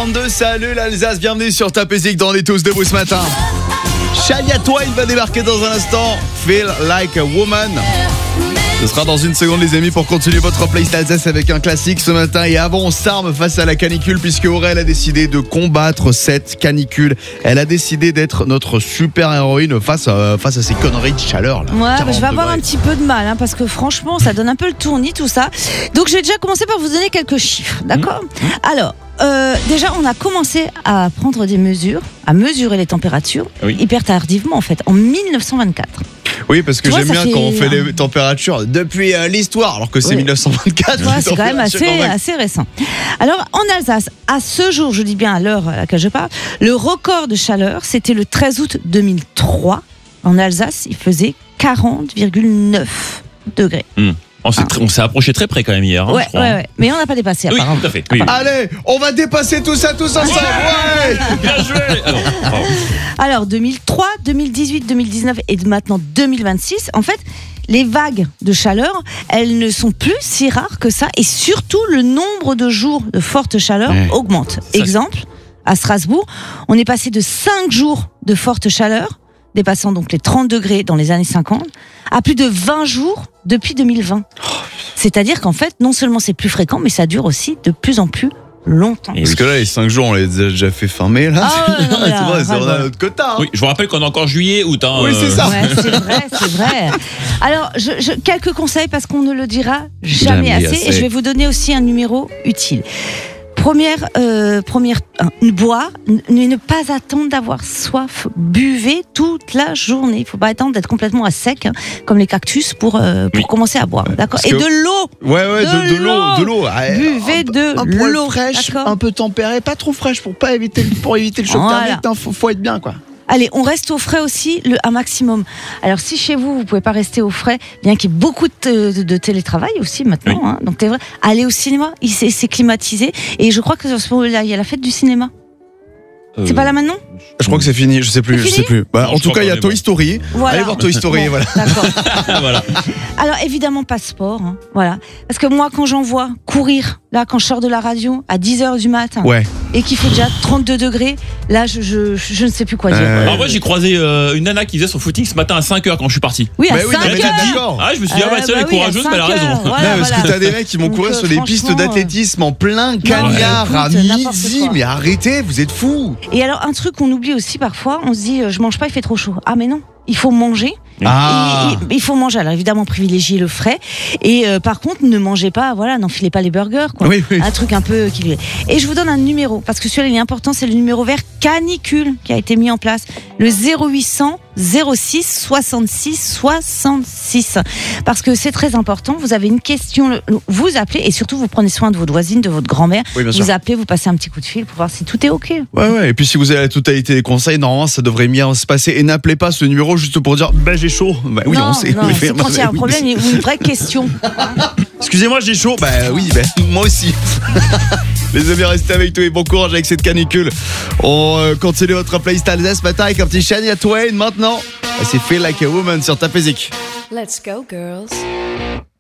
8h42, salut l'Alsace, bienvenue sur Top Music dans On est tous debout ce matin. Shania Twain va débarquer dans un instant, Feel Like a Woman. Ce sera dans une seconde les amis pour continuer votre playlist Alsace avec un classique ce matin. Et avant on s'arme face à la canicule puisque Aurel a décidé de combattre cette canicule. Elle a décidé d'être notre super héroïne face à ces conneries de chaleur là. Ouais, je vais avoir un petit peu de mal parce que franchement ça donne un peu le tournis tout ça. Donc je vais déjà commencer par vous donner quelques chiffres, d'accord ? Alors déjà on a commencé à prendre des mesures, à mesurer les températures hyper tardivement en fait, en 1924. Oui, parce que j'aime bien quand on fait les températures depuis l'histoire, alors que c'est 1924. Ouais, c'est quand même assez récent. Alors, en Alsace, à ce jour, je dis bien à l'heure à laquelle je parle, le record de chaleur, c'était le 13 août 2003. En Alsace, il faisait 40,9 degrés. On s'est approché très près quand même hier, je crois. Ouais. Mais on n'a pas dépassé. Oui, tout à fait. Oui. Allez, on va dépasser tout ça tous ensemble. Ouais. Bien joué. Alors, 2003, 2018, 2019 et maintenant 2026, en fait, les vagues de chaleur, elles ne sont plus si rares que ça. Et surtout, le nombre de jours de forte chaleur augmente. Exemple, à Strasbourg, on est passé de 5 jours de forte chaleur, dépassant donc les 30 degrés dans les années 50, à plus de 20 jours depuis 2020. C'est-à-dire qu'en fait, non seulement c'est plus fréquent, mais ça dure aussi de plus en plus longtemps. Parce que là, les 5 jours, on les a déjà fait fin mai, là. C'est on a notre quota. Hein. Oui, je vous rappelle qu'on est encore juillet, août. Oui, c'est ça. Ouais, c'est vrai. Alors, quelques conseils parce qu'on ne le dira jamais assez. Et je vais vous donner aussi un numéro utile. Première, boire, ne pas attendre d'avoir soif. Buvez toute la journée. Il ne faut pas attendre d'être complètement à sec, comme les cactus, pour commencer à boire. D'accord ? Et de l'eau. De l'eau. Buvez de l'eau fraîche, un peu tempérée, pas trop fraîche pour éviter le choc thermique. Faut être bien, quoi. Allez, on reste au frais aussi un maximum. Alors si chez vous pouvez pas rester au frais, bien qu'il y ait beaucoup de télétravail aussi maintenant, hein, donc t'es vrai, allez au cinéma, c'est climatisé. Et je crois que dans ce moment-là, il y a la fête du cinéma. C'est pas là maintenant ? Je crois que c'est fini, je sais plus. En tout cas, il y a Toy Story. Voilà. Allez voir Toy Story, voilà. D'accord. Voilà. Alors évidemment passeport, hein, voilà. Parce que moi quand j'en vois courir, là quand je sors de la radio à 10h du matin, et qu'il fait déjà 32 degrés, là je ne sais plus quoi dire. Alors moi j'ai croisé une nana qui faisait son footing ce matin à 5h quand je suis parti. Oui, à 5h. Je me suis dit elle est courageuse, mais elle a raison. Parce que t'as des mecs qui vont courir sur les pistes d'athlétisme en plein cagnard à midi, mais arrêtez, vous êtes fous. Et alors un truc qu'on oublie aussi parfois, on se dit je mange pas, il fait trop chaud. Ah mais non, il faut manger. Il faut manger. Alors évidemment privilégier le frais. Et par contre ne mangez pas, n'enfilez pas les burgers, quoi. Oui. Un truc un peu qui. Et je vous donne un numéro parce que celui-là il est important, c'est le numéro vert canicule qui a été mis en place, le 0800 06 66 66. Parce que c'est très important. Vous avez une question, vous appelez et surtout vous prenez soin de votre voisine, de votre grand-mère. Vous appelez, vous passez un petit coup de fil pour voir si tout est ok. Ouais. Et puis si vous avez la totalité des conseils, normalement ça devrait bien se passer. Et n'appelez pas ce numéro juste pour dire j'ai chaud. Oui, non, on sait. Non, c'est quand il y a un problème ou une vraie question. Excusez-moi, j'ai chaud. Moi aussi. Les amis, restez avec nous et bon courage avec cette canicule. On continue votre playlist Alsace ce matin avec un petit Shania Twain maintenant. C'est Feel Like a Woman sur Top Music. Let's go, girls.